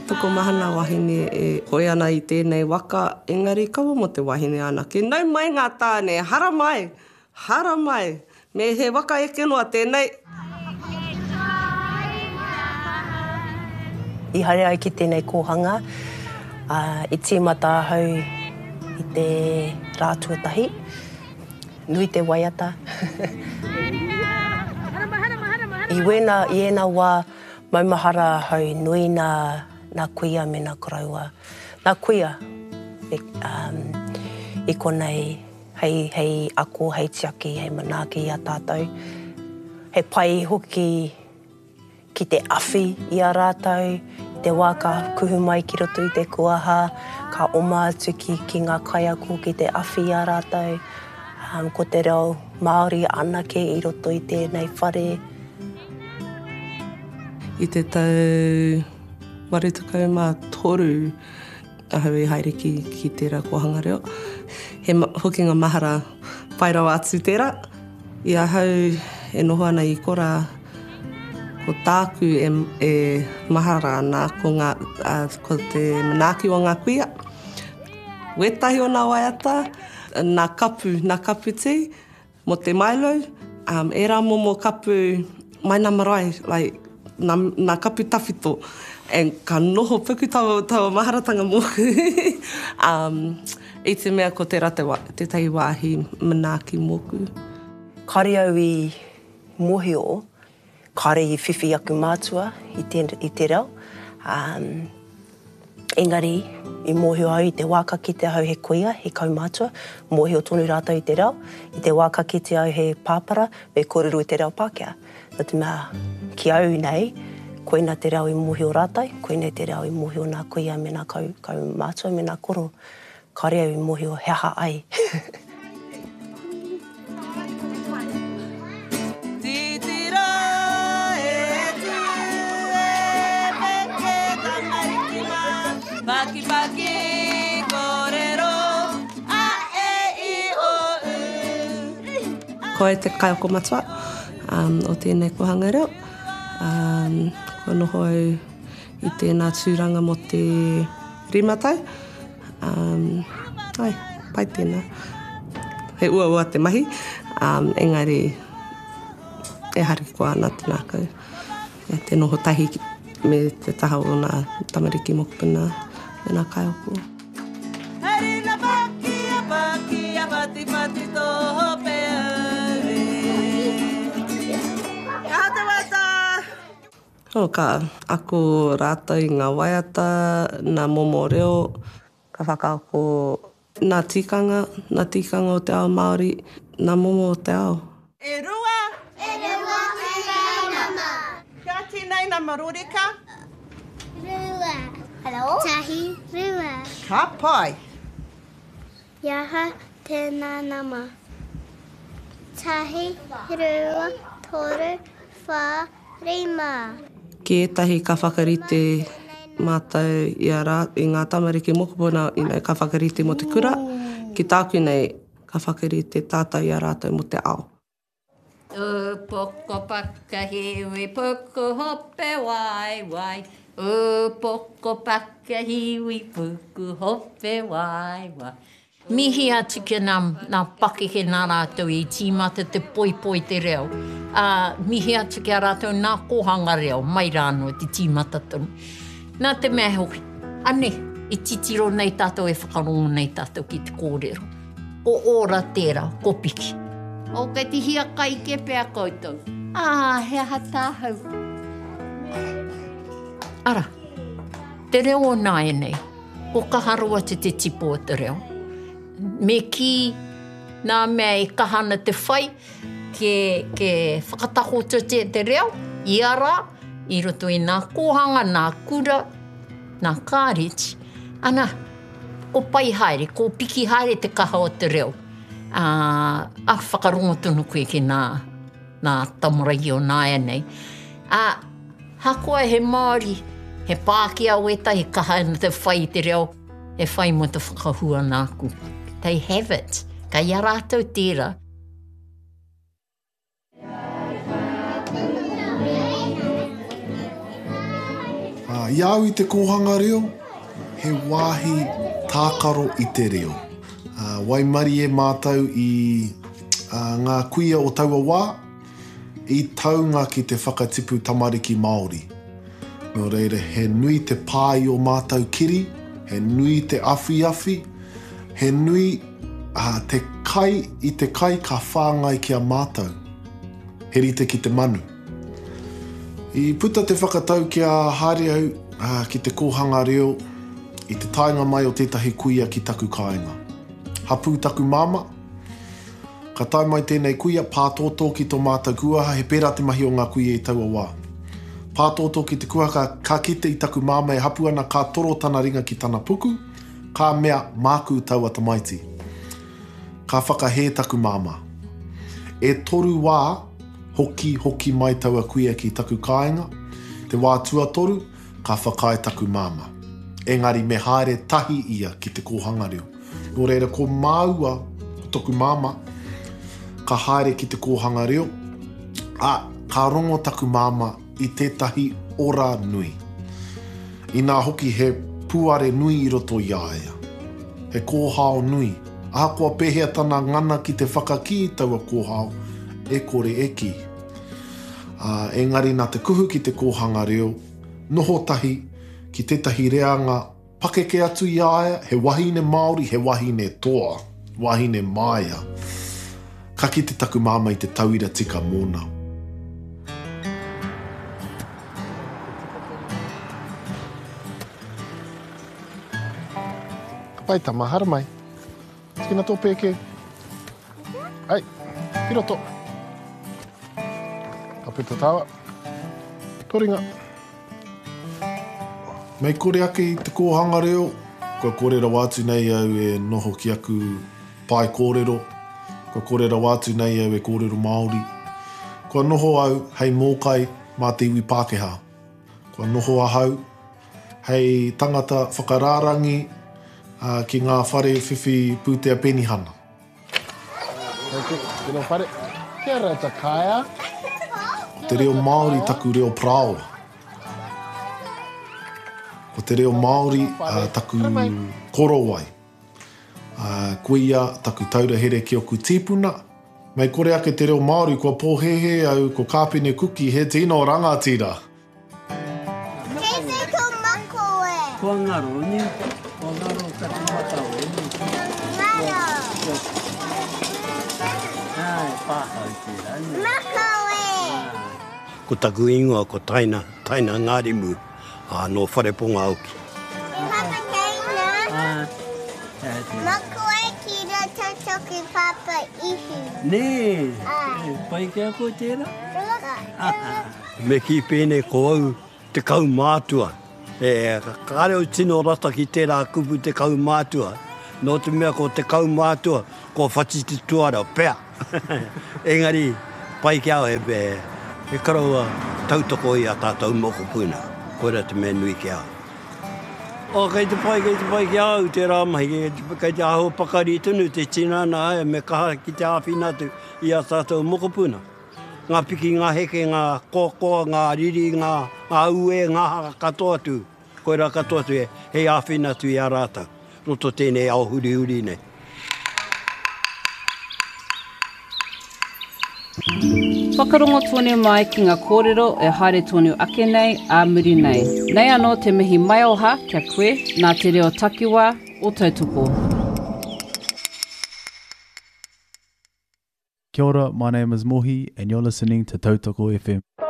Toko mahana wahine e hoi ana i tēnei waka, engari kawa mo te wahine ana. Ke nau mai ngā tāne, hara mai. Me he waka eke noa tēnei. I haere ai ki tēnei kōhanga, i tīmata hau i te rātuatahi, nui te waiata. I ēnā wā maumahara hau nui nā kuia me nā koraua. Nā kuia, i konei hei ako, hei tiaki, hei manaaki a tātou. He pai hoki ki te awhi i a rātou, i te wā ka kuhu mai ki roto i te kuaha, ka oma atu ki ngā kaiako ki te awhi i a rātou. Ko te reo Māori anake i roto i tēnei whare. I te tau warutukau mā toru ahau i haere ki tērā kōhanga reo. He hoki ngā mahara whairau atu tērā. I ahau e noho ana i kora ko tāku e mahara ana ko te manaaki o ngā kuia. Wetahi o nā waiata, nā kapu te, mo te mailo, e rā momo kapu mai nā marae, nā kapu tawhito. Ka noho puku tau maharatanga moku. I te mea ko te rata te tahi wāhi manaaki moku. Kare au i mohio, kare i whiwhi aku mātua i te reo. Engari, i mohio au i te wāka ki te au he kuia, he kaumātua, mohio tonu rātou i te reo, i te wāka ki te au he pāpara, me kōrero i te reo Pākehā. Nā te mea, ki au nei, koina te reo i mohio rātou, koina te reo i mohio nā kuia me nā kaumātua me nā koro. Kare au i mohio he aha ai. Ko e te kaioko matua o tēnei kohanga reo. Ko noho au i tēnā tūranga mo te rimatau. Ai, pai tēnā. He ua te mahi. Engari, e hariko ana tēnā kau. E te noho tahi me te taha o nā tamariki mokupuna me nā kaioko. Ako rātou i ngā waiata, nā momo reo, ka whakaako nā tikanga o te ao Māori, nā momo o te ao. E rua tēnei nama. Kia tēnei nama roreka? Rua. Hello? Tahi rua. Ka pai. Iaha tēnā nama. Tahi rua toru wha rima. Ki etahi ka whakarite mātou i ngā tamariki mokopuna i nei ka whakarite mo te kura. Ki tāku nei ka whakarite tātou i a rātou mo te ao. Poko pakahiwi, poko hope wai. Poko pakahiwi, poko hope wai. Mihi atu ki nā pakehe nā rātou i tīmata te poipoi te reo. Mihi atu ki a rātou nā kohanga reo, mai rāno te tīmata tonu. Nā te mea hoki, ane, i titiro nei tātou e whakarongo nei tātou ki te kōrero. Ko ora tērā, ko piki. O kei te hia kai ke pēr koutou. He aha tāhau. Ara, te reo o nāe nei, ko kaharua te tipo o te reo. Me ki nā mea e kahana te whai, ke whakatahoto te reo, i ara, i roto i nā kohanga, nā kura, nā kāreti. Ana, ko pai haere, ko piki haere te kaha o te reo. Whakarongo tonu koe ki nā tamaraki o nāia nei. Hakoa he Māori, he Pākehā weta, he kaha na te whai te reo, he whai mo te whakahua nāku. They have it. Ka ia rātou tērā. Iau I te kōhanga reo, he wāhi tākaro I te reo. Waimari e mātou I ngā kuia o taua wā, I taunga ki te whakatipu tamariki Māori. Nō reira, he nui te pāi o mātou kiri, he nui te awhi, he nui te kai I te kai ka whāngai ki a mātou. He rite ki te manu. I puta te whakatau ki a haere au ki te kōhanga reo I te tainga mai o tētahi kuia ki taku kāinga. Hapu taku māma, ka tai mai tēnei kuia pātōtō ki tō mātou kuaha, he pērā te mahi o ngā kuia I taua wā. Pātōtō ki te kuaha ka kite I taku māma e hapu ana ka toro tana ringa ki tana puku, ka mea māku taua tamaiti. Ka whakahē taku māma. E toru wā, hoki mai taua kuia ki taku kāinga, te wā tuatoru, ka whakai taku māma. Engari me haere tahi ia ki te kōhanga reo. Nō reira, ko māua taku māma, ka haere ki te kōhanga reo, ka rongo taku māma I tētahi ora nui. I nā hoki he puare nui I roto I aia. He kōhao nui. Ahakoa pēhea tana ngana ki te whakaki taua kōhao, e kore e ki. Engari nā te kuhu ki te kōhanga reo, noho tahi ki tētahi reanga pakeke atu I aia, he wahine Māori, he wahine toa, wahine māia. Ka ki te taku māma I te tauira tika mōna. Ka pai tama, hara mai. Tina tō pēke. Ai, piroto. Ka pito tawa. Toringa. Mei kore ake I te kōhanga reo, kua kōrera wātu nei au e noho ki aku pai kōrero, kua kōrera wātu nei au e kōrero Māori, kua noho au hei mōkai mā te iwi Pākehā, kua noho ahau hei tangata whakarārangi ki ngā whare whiwhi pūtea penihana. Tēnā whare, kia rata kāia. Te reo Māori taku reo Praoa. Ko te reo Māori taku korowai. Kuia taku taurahere ki oku tīpuna. Mei kore ake te reo Māori kua pōhehe au ko kāpene kuki he tino rangatira. Kei ko mako e. Kua ngaro ni. Kua ngaro taku matau e ni. Ngaro. Ai, pāhau tira ni. Mako e. Ko taku ingoa ko taina ngārimu. No whareponga auki. Papa Keina. Mako e ki rata toki Papa Ihu. Nē, pai kia ko tēra? Me ki pēne ko au te kau mātua. Ka reo tino rata ki tērā kupu te kau mātua. Nō te mea ko te kau mātua, ko whati te tuara pēr. Engari, pai kia au e karaua tautoko I a tātou moko puna. Koera te mea nui ki au. Kei te pai ki au, te rāmahi, kei te aho pakari tunu, te tinana e me kaha ki te āwhina tu I a tātou mokopuna. Ngā piki, ngā heke, ngā kokoa, ngā riri, ngā ue, ngā katoa tu. Koera katoa tu hei āwhina tu I a rātau. Roto tēnei au huri nei. Whakarongo tōne mai ki ngā kōrero e haere tōne ake nei, a muri nei. Nei anō te mihi mai oha kia koe, nā te reo takiwā o tautoko. Kia ora, my name is Mohi and you're listening to Tautoko FM.